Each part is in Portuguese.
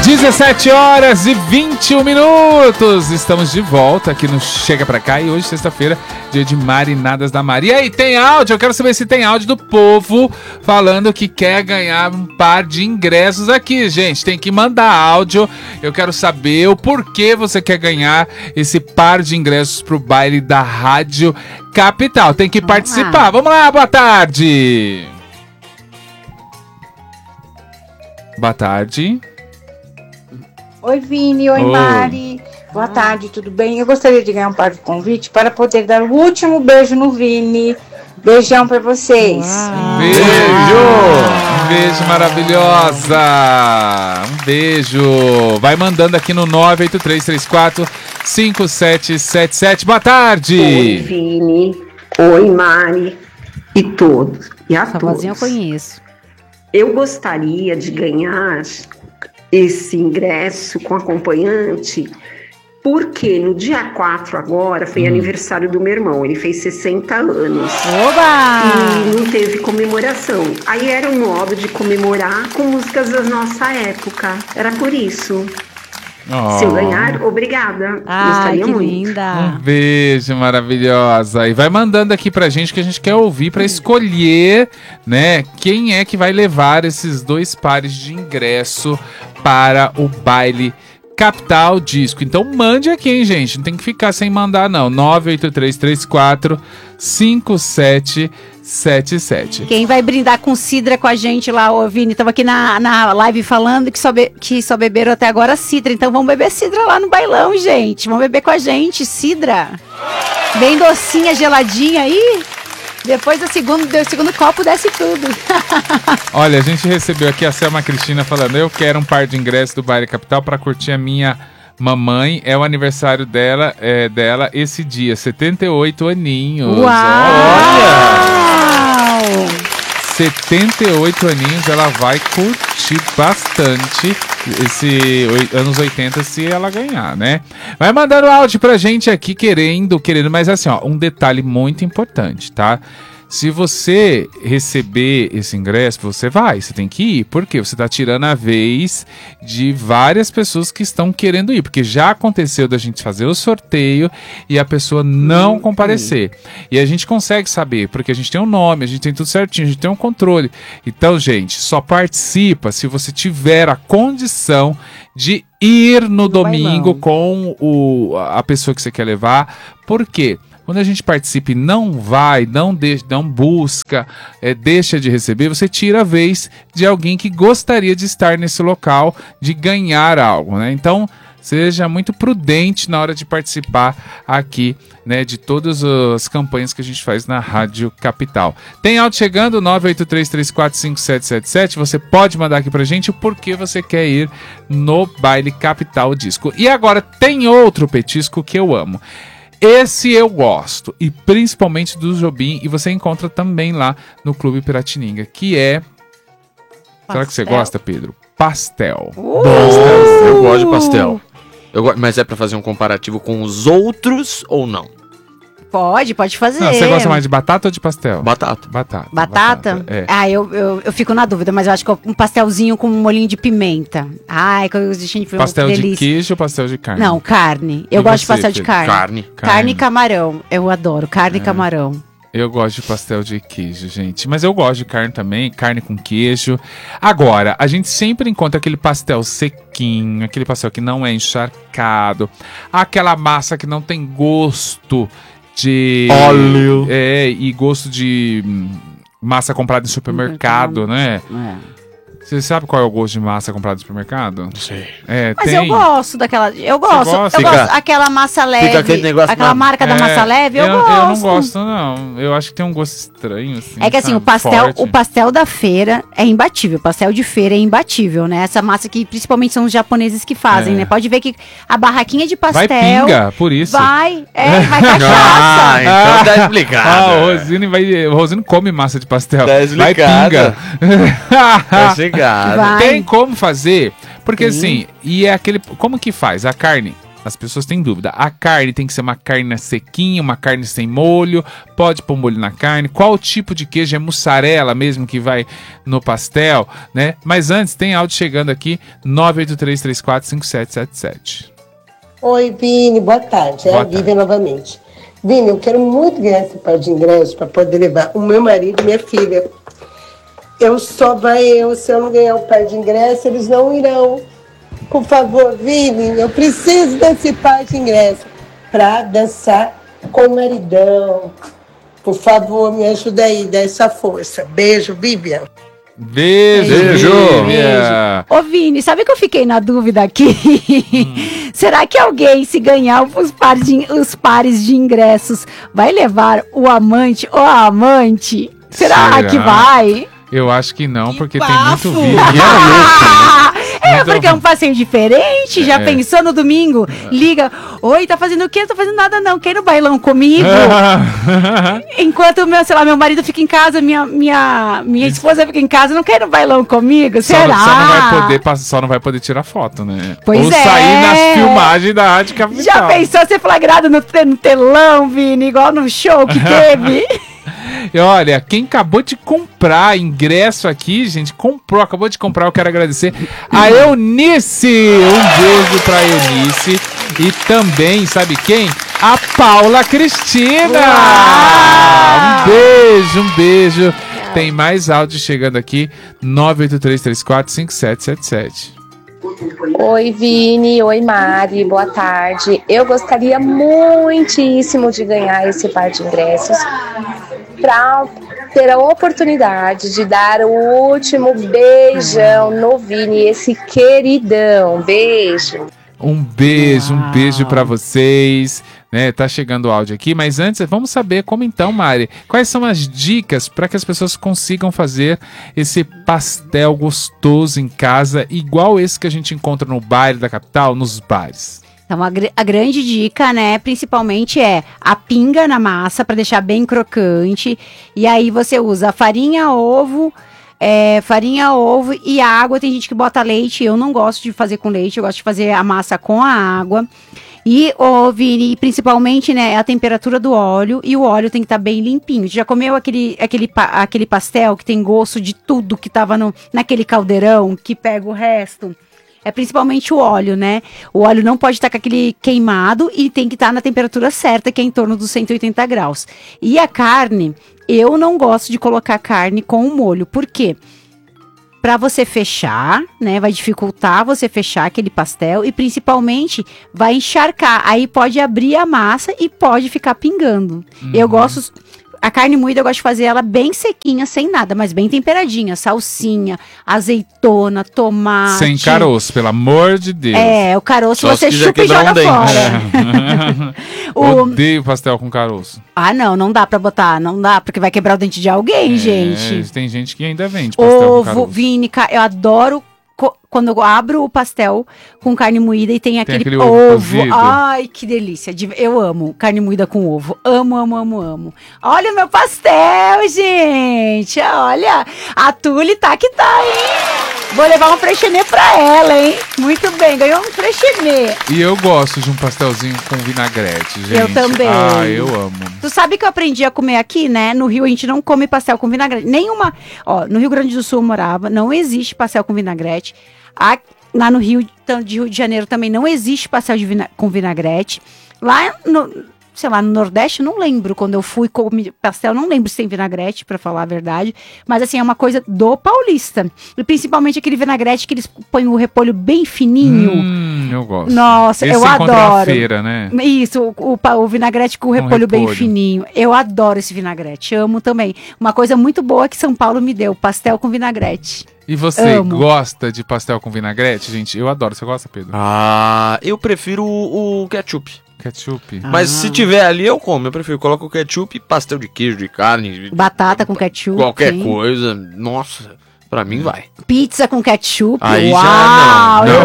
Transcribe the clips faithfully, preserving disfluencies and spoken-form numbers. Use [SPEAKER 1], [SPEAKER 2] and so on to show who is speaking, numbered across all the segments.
[SPEAKER 1] dezessete horas e vinte e um minutos. Estamos de volta aqui no Chega Pra Cá. E hoje, sexta-feira, dia de Marinadas da Maria. E aí, tem áudio? Eu quero saber se tem áudio do povo falando que quer ganhar um par de ingressos aqui, gente. Tem que mandar áudio. Eu quero saber o porquê você quer ganhar esse par de ingressos pro baile da Rádio Capital. Tem que Vamos participar. Lá. Vamos lá, boa tarde. Boa tarde.
[SPEAKER 2] Oi, Vini. Oi,
[SPEAKER 1] Oi.
[SPEAKER 2] Mari. Boa tarde, tudo bem? Eu gostaria de ganhar um par de convite para poder dar o último beijo no Vini. Beijão para vocês.
[SPEAKER 1] Um beijo! Um beijo maravilhosa! Um beijo! Vai mandando aqui no nove oito três três quatro cinco sete sete sete. Boa tarde!
[SPEAKER 3] Oi, Vini. Oi, Mari. E todos. E a
[SPEAKER 4] Essa
[SPEAKER 3] todos.
[SPEAKER 4] vozinha eu conheço.
[SPEAKER 3] Eu gostaria de ganhar esse ingresso com acompanhante, porque no dia quatro agora foi hum. aniversário do meu irmão, ele fez sessenta anos.
[SPEAKER 4] Oba!
[SPEAKER 3] E não teve comemoração. Aí era um modo de comemorar com músicas da nossa época. Era por isso. Oh. Se eu ganhar, obrigada.
[SPEAKER 4] Ai,
[SPEAKER 3] gostaria
[SPEAKER 4] que
[SPEAKER 3] muito.
[SPEAKER 4] Linda.
[SPEAKER 1] Um beijo maravilhosa. E vai mandando aqui pra gente que a gente quer ouvir pra escolher, né, quem é que vai levar esses dois pares de ingresso para o baile Capital Disco. Então mande aqui, hein, gente. Não tem que ficar sem mandar, não. nove oito três três quatro cinco sete sete sete.
[SPEAKER 4] Quem vai brindar com cidra com a gente lá, ô Vini? Tava aqui na, na live falando que só, be, que só beberam até agora cidra. Então vamos beber cidra lá no bailão, gente. Vamos beber com a gente, cidra. Bem docinha, geladinha aí. Depois do segundo, do segundo copo desce tudo.
[SPEAKER 1] Olha, a gente recebeu aqui a Selma Cristina falando: eu quero um par de ingressos do Baile Capital para curtir a minha mamãe. É o aniversário dela, é, dela esse dia, setenta e oito aninhos.
[SPEAKER 4] Uau!
[SPEAKER 1] Olha! setenta e oito aninhos, ela vai curtir bastante esse anos oitenta se ela ganhar, né? Vai mandando áudio pra gente aqui, querendo, querendo, mas assim, ó, um detalhe muito importante, tá? Se você receber esse ingresso, você vai, você tem que ir. Por quê? Você está tirando a vez de várias pessoas que estão querendo ir. Porque já aconteceu da gente fazer o sorteio e a pessoa não comparecer. E a gente consegue saber, porque a gente tem um nome, a gente tem tudo certinho, a gente tem um controle. Então, gente, só participa se você tiver a condição de ir no domingo com o, a pessoa que você quer levar. Por quê? Quando a gente participa e não vai, não, de, não busca, é, deixa de receber, você tira a vez de alguém que gostaria de estar nesse local, de ganhar algo, né? Então, seja muito prudente na hora de participar aqui, né, de todas as campanhas que a gente faz na Rádio Capital. Tem áudio chegando, nove oito três três quatro cinco sete sete sete. Você pode mandar aqui pra gente o porquê você quer ir no Baile Capital Disco. E agora tem outro petisco que eu amo. Esse eu gosto, e principalmente do Jobim, e você encontra também lá no Clube Piratininga, que é... Pastel. Será que você gosta, Pedro? Pastel.
[SPEAKER 5] Uh! Pastel. Eu gosto de pastel. Eu go... Mas é pra fazer um comparativo com os outros ou não?
[SPEAKER 4] Pode, pode fazer.
[SPEAKER 1] Não, você gosta mais de batata ou de pastel?
[SPEAKER 5] Batata.
[SPEAKER 1] Batata.
[SPEAKER 4] Batata?
[SPEAKER 1] batata é.
[SPEAKER 4] Ah, eu, eu, eu fico na dúvida, mas eu acho que um pastelzinho com um molhinho de pimenta. Ai, que eu deixei de
[SPEAKER 1] Pastel
[SPEAKER 4] delícia.
[SPEAKER 1] de queijo ou pastel de carne?
[SPEAKER 4] Não, carne. Eu
[SPEAKER 1] e
[SPEAKER 4] gosto
[SPEAKER 1] você,
[SPEAKER 4] de pastel de carne.
[SPEAKER 5] Carne.
[SPEAKER 4] Carne. Carne e camarão. Eu adoro. Carne é. e camarão.
[SPEAKER 1] Eu gosto de pastel de queijo, gente. Mas eu gosto de carne também, carne com queijo. Agora, a gente sempre encontra aquele pastel sequinho, aquele pastel que não é encharcado, aquela massa que não tem gosto de
[SPEAKER 5] óleo.
[SPEAKER 1] É, e gosto de massa comprada em supermercado, né? É. Você sabe qual é o gosto de massa comprada no supermercado?
[SPEAKER 5] Não sei.
[SPEAKER 1] É,
[SPEAKER 4] Mas
[SPEAKER 1] tem...
[SPEAKER 4] eu gosto daquela. Eu gosto.
[SPEAKER 1] gosta?
[SPEAKER 4] Eu
[SPEAKER 5] Fica-
[SPEAKER 4] gosto. Aquela massa leve.
[SPEAKER 5] fica aquele negócio
[SPEAKER 4] aquela
[SPEAKER 5] na-
[SPEAKER 4] marca da
[SPEAKER 1] É,
[SPEAKER 4] massa leve, eu,
[SPEAKER 1] eu,
[SPEAKER 4] gosto.
[SPEAKER 1] eu não gosto, não. Eu acho que tem um gosto estranho, assim.
[SPEAKER 4] É que assim,
[SPEAKER 1] sabe?
[SPEAKER 4] o pastel,
[SPEAKER 1] Forte.
[SPEAKER 4] o pastel da feira é imbatível. O pastel de feira é imbatível, né? Essa massa que principalmente são os japoneses que fazem,
[SPEAKER 1] É.
[SPEAKER 4] né? Pode ver que a barraquinha de
[SPEAKER 1] Vai
[SPEAKER 4] pastel.
[SPEAKER 1] pinga, por isso.
[SPEAKER 4] Vai, é, vai
[SPEAKER 5] Ah,
[SPEAKER 4] cachaça.
[SPEAKER 5] então tá explicado.
[SPEAKER 1] Ah, o Rosine, vai, o Rosine come massa de pastel.
[SPEAKER 5] Tá
[SPEAKER 1] vai
[SPEAKER 5] explicado.
[SPEAKER 1] pinga.
[SPEAKER 5] Tá explicado.
[SPEAKER 4] Vai.
[SPEAKER 1] Tem como fazer, porque assim, e é aquele, como que faz? A carne As pessoas têm dúvida. A carne tem que ser uma carne sequinha, uma carne sem molho. Pode pôr molho na carne. Qual tipo de queijo? É mussarela mesmo que vai no pastel, né? Mas antes, tem áudio chegando aqui. nove oito três três quatro cinco sete sete sete.
[SPEAKER 6] Oi, Vini. Boa tarde.
[SPEAKER 1] Boa
[SPEAKER 6] é a Vivian novamente. Vini, eu quero muito ganhar esse par de ingressos para poder levar o meu marido e minha filha. Eu só vai eu. Se eu não ganhar o par de ingressos, eles não irão. Por favor, Vini, eu preciso desse par de ingressos para dançar com o maridão. Por favor, me ajuda aí, dá essa força. Beijo, Vivian.
[SPEAKER 1] Beijo,
[SPEAKER 5] Beijo.
[SPEAKER 1] Vivian.
[SPEAKER 4] Ô, Vini, sabe que eu fiquei na dúvida aqui? Hum. Será que alguém, se ganhar os pares, de, os pares de ingressos, vai levar o amante ou a amante? Será, Será? que vai?
[SPEAKER 1] Eu acho que não,
[SPEAKER 4] que
[SPEAKER 1] porque
[SPEAKER 4] bafo.
[SPEAKER 1] tem muito vídeo. É,
[SPEAKER 4] é, porque é um passeio diferente. Já é. pensou no domingo? Liga. Oi, tá fazendo o quê? Não tô fazendo nada não. Quer ir no bailão comigo? Enquanto, meu, sei lá, meu marido fica em casa, minha, minha, minha esposa fica em casa, não quer ir no bailão comigo? Será?
[SPEAKER 1] Só, só, não vai poder, só não vai poder tirar foto, né?
[SPEAKER 4] Pois
[SPEAKER 1] Ou
[SPEAKER 4] é.
[SPEAKER 1] sair nas filmagens da Rádio Capital.
[SPEAKER 4] Já pensou ser flagrado no, no telão, Vini? Igual no show que teve?
[SPEAKER 1] E olha, quem acabou de comprar ingresso aqui, gente, comprou, acabou de comprar, eu quero agradecer a Eunice. Um beijo pra Eunice. E também, sabe quem? A Paula Cristina. Uau! Um beijo, um beijo. Tem mais áudio chegando aqui, nove oito três três quatro cinco sete sete sete.
[SPEAKER 7] Oi, Vini. Oi, Mari. Boa tarde. Eu gostaria muitíssimo de ganhar esse par de ingressos para ter a oportunidade de dar o último beijão no Vini, esse queridão. Beijo.
[SPEAKER 1] Um beijo, um beijo pra vocês, né? Tá chegando o áudio aqui, mas antes vamos saber como então, Mari, quais são as dicas para que as pessoas consigam fazer esse pastel gostoso em casa, igual esse que a gente encontra no baile da capital, nos bares.
[SPEAKER 4] Então, a, gr- a grande dica, né, principalmente é a pinga na massa para deixar bem crocante. E aí você usa farinha, ovo, é, farinha, ovo e água. Tem gente que bota leite, eu não gosto de fazer com leite, eu gosto de fazer a massa com a água. E, oh, Vini, principalmente, né, a temperatura do óleo, e o óleo tem que estar tá bem limpinho. Já comeu aquele, aquele, aquele pastel que tem gosto de tudo que tava no, naquele caldeirão, que pega o resto? É principalmente o óleo, né? O óleo não pode estar com aquele queimado e tem que estar na temperatura certa, que é em torno dos cento e oitenta graus. E a carne, eu não gosto de colocar carne com o molho. Por quê? Para você fechar, né? Vai dificultar você fechar aquele pastel e principalmente vai encharcar. Aí pode abrir a massa e pode ficar pingando. Uhum. Eu gosto... A carne moída eu gosto de fazer ela bem sequinha, sem nada, mas bem temperadinha. Salsinha, azeitona, tomate.
[SPEAKER 1] Sem caroço, pelo amor de Deus.
[SPEAKER 4] É, o caroço
[SPEAKER 5] Só
[SPEAKER 4] você
[SPEAKER 5] se quiser
[SPEAKER 4] chupa e
[SPEAKER 5] quebrar
[SPEAKER 4] joga
[SPEAKER 5] um dente.
[SPEAKER 4] fora.
[SPEAKER 1] É.
[SPEAKER 4] O-
[SPEAKER 1] Odeio pastel com caroço.
[SPEAKER 4] Ah, não, não dá pra botar, não dá, porque vai quebrar o dente de alguém,
[SPEAKER 1] É,
[SPEAKER 4] gente.
[SPEAKER 1] tem gente que ainda vende pastel com
[SPEAKER 4] Ovo,
[SPEAKER 1] caroço.
[SPEAKER 4] Vini, ca- eu adoro co- quando eu abro o pastel com carne moída e tem aquele,
[SPEAKER 1] aquele ovo
[SPEAKER 4] ovo.
[SPEAKER 1] cozido.
[SPEAKER 4] Ai, que delícia. de- Eu amo carne moída com ovo. Amo, amo, amo, amo. Olha o meu pastel, gente. Olha, a Tule tá que tá, hein? Vou levar um freixenê pra ela, hein? Muito bem, ganhou um freixenê.
[SPEAKER 1] E eu gosto de um pastelzinho com vinagrete, gente.
[SPEAKER 4] Eu também.
[SPEAKER 1] Ah, eu amo.
[SPEAKER 4] Tu sabe que eu aprendi a comer aqui, né? No Rio a gente não come pastel com vinagrete. Nenhuma. Ó, no Rio Grande do Sul eu morava, não existe pastel com vinagrete. A- lá no Rio de Rio de Janeiro também não existe pastel de vina- com vinagrete. Lá no, sei lá, no Nordeste, eu não lembro quando eu fui comer pastel, não lembro se tem vinagrete, pra falar a verdade. Mas assim, é uma coisa do paulista. E principalmente aquele vinagrete que eles põem o repolho bem fininho.
[SPEAKER 1] Hum, eu gosto.
[SPEAKER 4] Nossa,
[SPEAKER 1] Esse
[SPEAKER 4] eu
[SPEAKER 1] você encontra na
[SPEAKER 4] adoro.
[SPEAKER 1] feira, né?
[SPEAKER 4] Isso, o, o, pa- o vinagrete com o
[SPEAKER 1] Com
[SPEAKER 4] repolho, bem
[SPEAKER 1] repolho.
[SPEAKER 4] fininho. Eu adoro esse vinagrete, amo também. Uma coisa muito boa que São Paulo me deu, pastel com vinagrete.
[SPEAKER 1] E você
[SPEAKER 4] Amo.
[SPEAKER 1] gosta de pastel com vinagrete, gente? Eu adoro. Você gosta, Pedro?
[SPEAKER 5] Ah, eu prefiro o, o ketchup.
[SPEAKER 1] Ketchup.
[SPEAKER 5] Mas
[SPEAKER 4] Ah.
[SPEAKER 5] se tiver ali, eu como. Eu prefiro. Coloco o ketchup, pastel de queijo, de carne.
[SPEAKER 4] Batata com ketchup.
[SPEAKER 5] Qualquer
[SPEAKER 4] hein?
[SPEAKER 5] coisa. Nossa, pra mim vai.
[SPEAKER 4] Pizza com ketchup.
[SPEAKER 5] Aí já
[SPEAKER 4] Uau!
[SPEAKER 5] não.
[SPEAKER 4] Eu-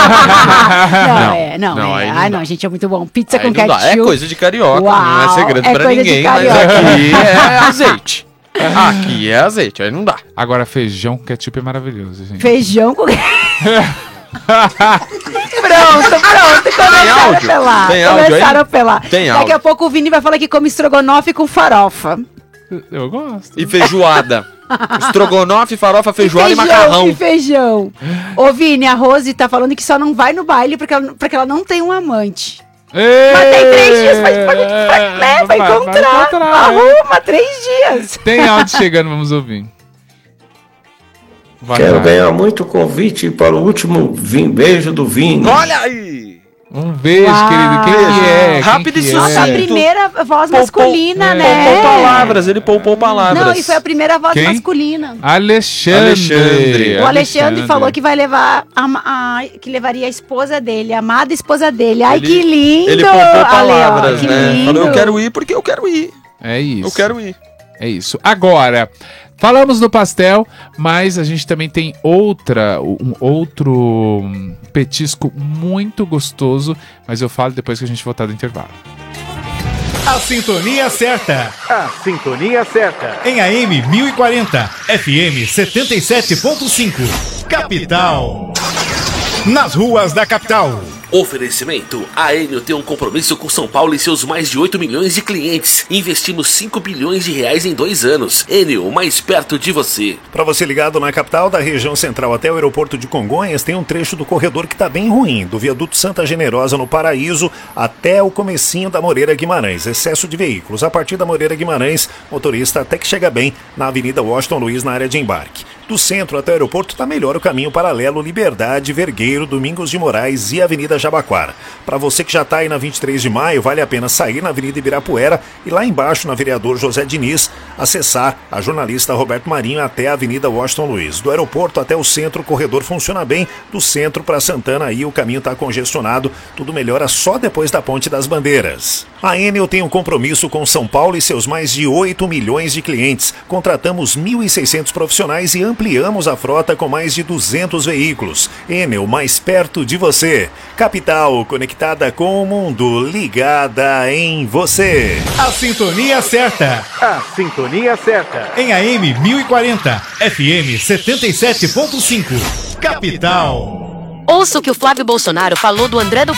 [SPEAKER 4] não,
[SPEAKER 5] Não.
[SPEAKER 4] é, não,
[SPEAKER 5] Não,
[SPEAKER 4] é.
[SPEAKER 5] aí não
[SPEAKER 4] Ai,
[SPEAKER 5] dá.
[SPEAKER 4] não, gente, é muito bom. Pizza
[SPEAKER 5] Aí
[SPEAKER 4] com
[SPEAKER 5] não dá.
[SPEAKER 4] ketchup.
[SPEAKER 5] É coisa de carioca, não é
[SPEAKER 4] Uau,
[SPEAKER 5] segredo
[SPEAKER 4] é
[SPEAKER 5] pra
[SPEAKER 4] coisa de
[SPEAKER 5] ninguém, mas
[SPEAKER 4] carioca.
[SPEAKER 5] aqui é azeite. Aqui é azeite, aí não dá.
[SPEAKER 1] Agora, feijão com ketchup é maravilhoso, gente.
[SPEAKER 4] Feijão com Pronto, pronto. Começaram a
[SPEAKER 5] áudio?
[SPEAKER 4] pelar.
[SPEAKER 5] Tem áudio
[SPEAKER 4] Começaram
[SPEAKER 5] aí?
[SPEAKER 4] a pelar.
[SPEAKER 5] Tem
[SPEAKER 4] Daqui
[SPEAKER 5] áudio.
[SPEAKER 4] a pouco o Vini vai falar que come estrogonofe com farofa.
[SPEAKER 1] Eu gosto.
[SPEAKER 5] E feijoada. Estrogonofe, farofa, feijoada e,
[SPEAKER 4] feijão,
[SPEAKER 5] macarrão.
[SPEAKER 4] E feijão. Ô, Vini, a Rose tá falando que só não vai no baile porque ela, porque ela não tem um amante.
[SPEAKER 1] Ei,
[SPEAKER 4] Mas tem três dias pra, pra, pra, né, pra
[SPEAKER 1] vai- vai
[SPEAKER 4] encontrar.
[SPEAKER 1] encontrar,
[SPEAKER 4] Arruma, três dias.
[SPEAKER 1] Tem áudio chegando, vamos ouvir. Vai
[SPEAKER 8] Quero
[SPEAKER 1] lá.
[SPEAKER 8] ganhar muito convite para o último vim, beijo do Vini.
[SPEAKER 5] Olha aí!
[SPEAKER 1] Um beijo,
[SPEAKER 4] Uau.
[SPEAKER 1] querido. Quem que é? Quem
[SPEAKER 5] Rápido
[SPEAKER 1] que
[SPEAKER 5] e
[SPEAKER 1] é?
[SPEAKER 4] Nossa, a
[SPEAKER 5] sucinto.
[SPEAKER 4] primeira voz
[SPEAKER 5] Poupou-
[SPEAKER 4] masculina,
[SPEAKER 1] é.
[SPEAKER 4] né?
[SPEAKER 5] Poupou palavras, ele poupou palavras.
[SPEAKER 4] Não, e foi a primeira voz
[SPEAKER 1] Quem?
[SPEAKER 4] masculina.
[SPEAKER 1] Alexandre.
[SPEAKER 5] Alexandre.
[SPEAKER 4] O Alexandre falou que vai levar a, a- que levaria a esposa dele, a amada esposa dele. Ai,
[SPEAKER 5] Ele-
[SPEAKER 4] que lindo!
[SPEAKER 5] Ele poupou
[SPEAKER 4] Ale, ó,
[SPEAKER 5] palavras,
[SPEAKER 4] que
[SPEAKER 5] né?
[SPEAKER 4] lindo.
[SPEAKER 5] Falou, eu quero ir porque eu quero ir.
[SPEAKER 1] É isso.
[SPEAKER 5] Eu quero ir.
[SPEAKER 1] É isso. Agora, falamos do pastel, mas a gente também tem outra, um outro hum, petisco muito gostoso, mas eu falo depois que a gente voltar do intervalo.
[SPEAKER 9] A sintonia certa. A sintonia certa. Em A M mil e quarenta, F M setenta e sete ponto cinco. Capital. Nas ruas da capital.
[SPEAKER 10] Oferecimento. A Enel tem um compromisso com São Paulo e seus mais de oito milhões de clientes. Investimos cinco bilhões de reais em dois anos. Enel, mais perto de você.
[SPEAKER 9] Para você ligado na capital, da região central até o aeroporto de Congonhas, tem um trecho do corredor que está bem ruim, do viaduto Santa Generosa no Paraíso até o comecinho da Moreira Guimarães. Excesso de veículos. A partir da Moreira Guimarães, motorista até que chega bem na Avenida Washington Luiz, na área de embarque. Do centro até o aeroporto está melhor o caminho paralelo Liberdade, Vergueiro, Domingos de Moraes e Avenida Jabaquara. Para você que já está aí na vinte e três de maio, vale a pena sair na Avenida Ibirapuera e lá embaixo na Vereador José Diniz, acessar a jornalista Roberto Marinho até a Avenida Washington Luiz. Do aeroporto até o centro, o corredor funciona bem. Do centro para Santana, aí o caminho está congestionado. Tudo melhora só depois da Ponte das Bandeiras. A Enel tem um compromisso com São Paulo e seus mais de oito milhões de clientes. Contratamos mil e seiscentos profissionais e ampliamos a frota com mais de duzentos veículos. Enel, mais perto de você. Capital, conectada com o mundo, ligada em você. A sintonia certa. A sintonia certa. Em A M mil e quarenta, F M setenta e sete ponto cinco. Capital.
[SPEAKER 11] Ouça o que o Flávio Bolsonaro falou do André do